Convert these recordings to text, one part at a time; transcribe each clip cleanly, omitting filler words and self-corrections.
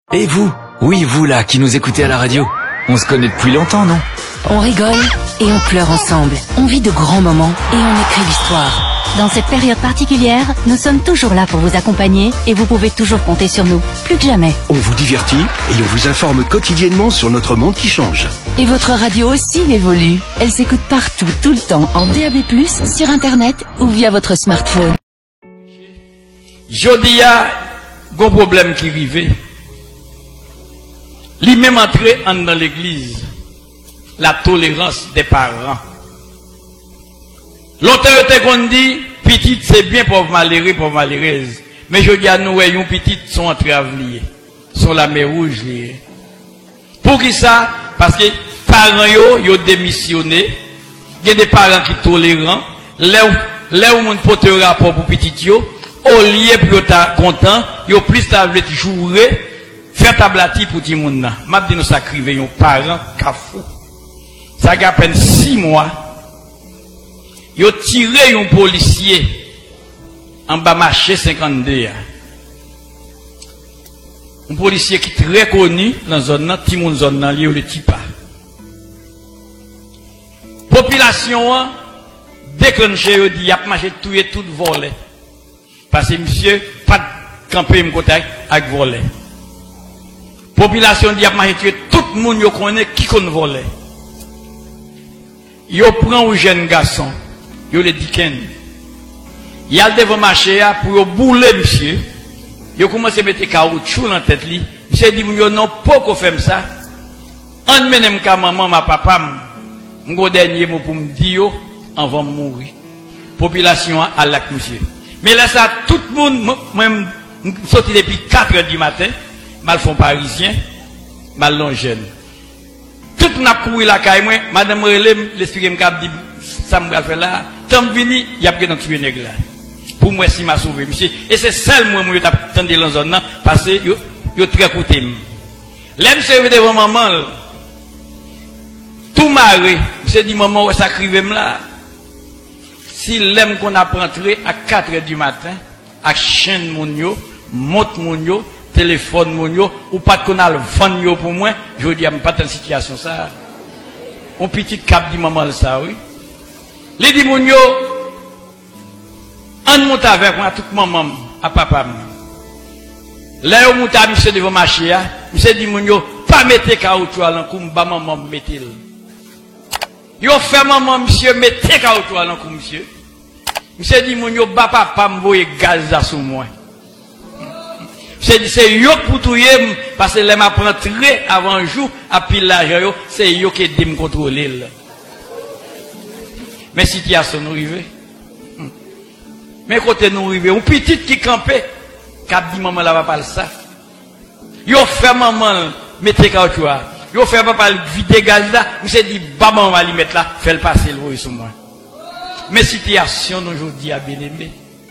Et vous? Oui, vous là, qui nous écoutez à la radio. On se connaît depuis longtemps, non? On rigole et on pleure ensemble. On vit de grands moments et on écrit l'histoire. Dans cette période particulière, nous sommes toujours là pour vous accompagner et vous pouvez toujours compter sur nous, plus que jamais. On vous divertit et on vous informe quotidiennement sur notre monde qui change. Et votre radio aussi évolue. Elle s'écoute partout, tout le temps, en DAB+, sur Internet ou via votre smartphone. Jodi a un problème qui arrive. Lui même entré dans l'église. La tolérance des parents. L'autorité qu'on dit, petite c'est bien pour malheureux, pour malheureuse. Mais je dis à nous, les petites sont entraves liées. Sont la mer rouge liée. Pour qui ça? Parce que parents yo démissionné. Il y a des parents qui tolérants. Là où on peut te rapport pour petit yo, au lieu pour être content, yo plus table jouer, faire tablati pour tout le monde. M'a dit nous sacrifier un parent kafou. Ça a à peine 6 mois. Ils ont tiré un policier en bas marché 52. Un policier qui est très connu dans la zone, Timoun zone, dans le Tipa. Population, déclenché, il dit, il a marché tout et tout volé. Parce que monsieur, pas de camper me contact avec volé. Population dit, il a marché tué tout le monde qui connaît qui connaît volé. Yo prend un jeune garçon, yo le diken. Il a devant marché pour bouler monsieur. Yo commence à mettre caoutchouc dans la tête li. Monsieur dit yo non pas qu'on fait ça. On menem ka maman ma papa m'go dernier mot pour me dire avant de mourir. Population à la monsieur. Mais là ça tout le monde même sorti depuis 4h du matin, mal font parisien, mal long jeune. Tout n'a couru la caille, moi, madame Relem, l'expliquer me dit, ça me fait là, tant vini, il y a pris dans tuer nègre là. Pour moi, si m'a sauvé, monsieur. Et c'est seul moi, moi, j'attendais dans la zone, parce que, yo très coûté. L'aime se devant maman, tout maré, monsieur dit, maman, ça crive là. Si l'aime qu'on a rentré à 4h du matin, à chaîne mon yo, monte mon yo, téléphone mon ou pas qu'on a le vendre pour moi, je dis à pas dans situation ça. On petit cap dit maman ça oui. Les dit mon yo on monte avec moi toute maman à papa. Là on monte à monsieur devant marché a, monsieur dit mon yo pas mettre caoutchouc dans cou ba maman mettez. Yo fait maman monsieur mettez caoutchouc dans cou monsieur. Monsieur dit mon yo ba papa m'voyer gaz sur moi. C'est yo pour tout parce que les m'a rentré avant un jour à pile l'argent c'est yo qui aide me contrôler. Mais situation nous arrive. Mais côté nous arrive un petit qui campait qui dit maman là va pas ça. Yo fait maman mettre caoutchouc. Yo fait papa vider gaz là, monsieur dit ba maman va lui mettre là, faire le passer le sur moi. Mais situation aujourd'hui a bien aimé.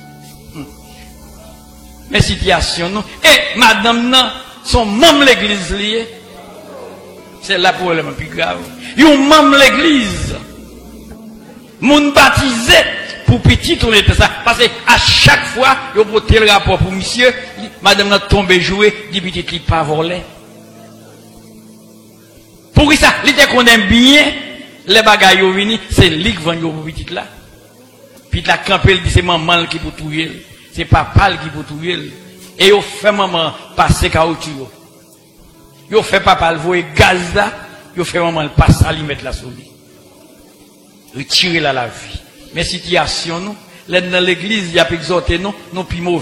Mais situation non. Et madame non, son membre l'église lié. C'est là pour le plus grave. Yon membre l'église. Moun baptisé pour petit on était ça. Parce que à chaque fois, yon porté le rapport pour monsieur, madame n'a tombé joué, dit petit li pas volé. Pour ça, l'idée qu'on aime bien, les bagailles yon vini, c'est lui qui vend yon pour petit là. Puis la campé, il dit c'est maman qui pour tout c'est papa qui peut tout et yo fait maman passer caoutchouc yo fait papa le voyer gaz là yo fait maman le passer à lui mettre la souris retirer la vie mais situation nous dans l'église il y a exhorté nous puis